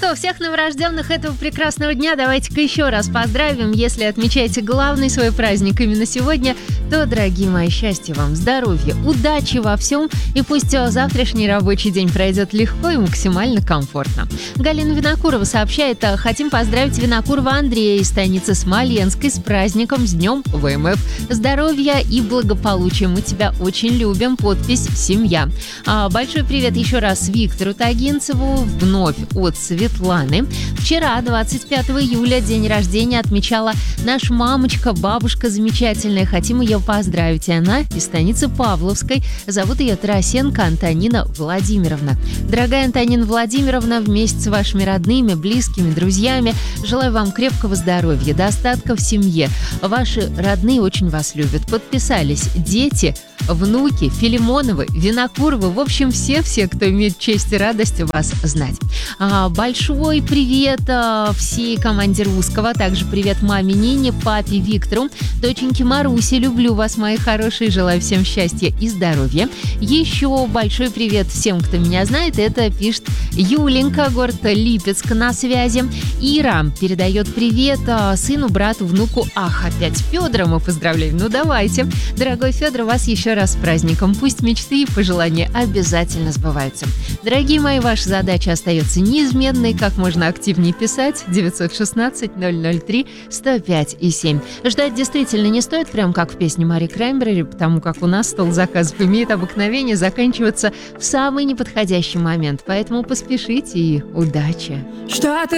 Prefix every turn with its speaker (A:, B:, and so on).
A: что, всех новорожденных этого прекрасного дня давайте-ка еще раз поздравим. Если отмечаете главный свой праздник именно сегодня, то, дорогие мои, счастья вам, здоровья, удачи во всем, и пусть завтрашний рабочий день пройдет легко и максимально комфортно. Галина Винокурова сообщает: хотим поздравить Винокурова Андрея из станицы Смоленской с праздником, с Днем ВМФ. Здоровья и благополучия, мы тебя очень любим. Подпись «Семья». Большой привет еще раз Виктору Тагинцеву, вновь от Светланы. Вчера, 25 июля, день рождения отмечала наша мамочка, бабушка замечательная. Хотим ее поздравить. И она из станицы Павловской. Зовут ее Тарасенко Антонина Владимировна. Дорогая Антонина Владимировна, вместе с вашими родными, близкими, друзьями желаю вам крепкого здоровья, достатка в семье. Ваши родные очень вас любят. Подписались дети, внуки, Филимоновы, Винокуровы, в общем, все, кто имеет честь и радость вас знать. Большой привет всей команде Русского, также привет маме Нине, папе Виктору, доченьке Марусе, люблю вас, мои хорошие, желаю всем счастья и здоровья. Еще большой привет всем, кто меня знает, это пишет Юленька, город Липецк на связи. Ира передает привет сыну, брату, внуку, опять Федора мы поздравляем, ну давайте. Дорогой Федор, вас еще раз с праздником. Пусть мечты и пожелания обязательно сбываются. Дорогие мои, ваша задача остается неизменной. Как можно активнее писать? 916-003-105-7. Ждать действительно не стоит, прям как в песне Мари Краймбрери, потому как у нас стол заказов имеет обыкновение заканчиваться в самый неподходящий момент. Поэтому поспешите и удачи!
B: Что ты